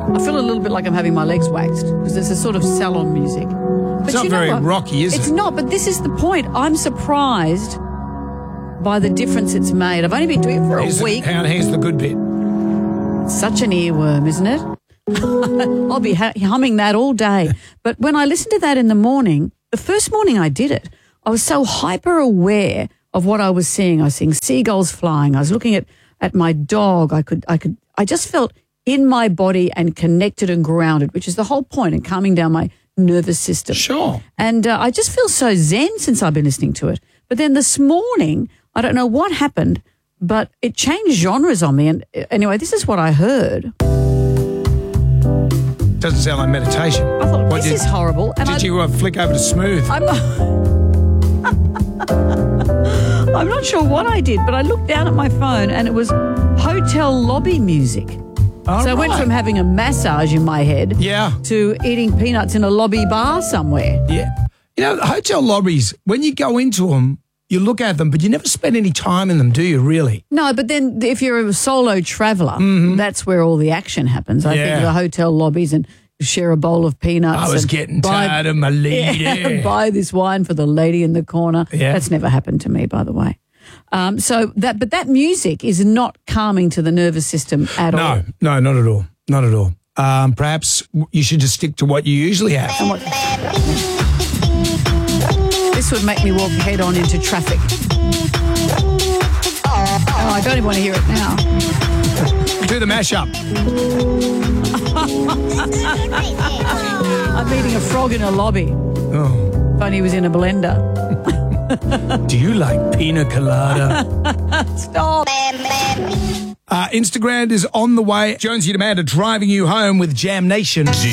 I feel a little bit like I'm having my legs waxed because it's a sort of salon music. But It's not very rocky, is it? It's not, but this is the point. I'm surprised by the difference it's made. I've only been doing it for a week. Here's the good bit. Such an earworm, isn't it? I'll be humming that all day. But when I listened to that in the morning, the first morning I did it, I was so hyper aware of what I was seeing. I was seeing seagulls flying. I was looking at my dog. I just felt in my body and connected and grounded, which is the whole point, and calming down my nervous system. Sure. And I just feel so zen since I've been listening to it. But then this morning, I don't know what happened, but it changed genres on me. And anyway, this is what I heard. Doesn't sound like meditation. I thought, this is horrible. And did you flick over to smooth? I'm not sure what I did, but I looked down at my phone and it was hotel lobby music. I went from having a massage in my head to eating peanuts in a lobby bar somewhere. Yeah. You know, hotel lobbies, when you go into them, you look at them, but you never spend any time in them, do you, really? No, but then if you're a solo traveller, that's where all the action happens. I think the hotel lobbies and share a bowl of peanuts. I was getting tired of my lady. Yeah, buy this wine for the lady in the corner. Yeah. That's never happened to me, by the way. But that music is not calming to the nervous system at all. No, not at all. Not at all. Perhaps you should just stick to what you usually have. This would make me walk head on into traffic. Oh, I don't even want to hear it now. Do the mashup. I'm eating a frog in a lobby. Oh. If only he was in a blender. Do you like pina colada? Stop. Instagram is on the way. Jonesy and Amanda driving you home with Jam Nation.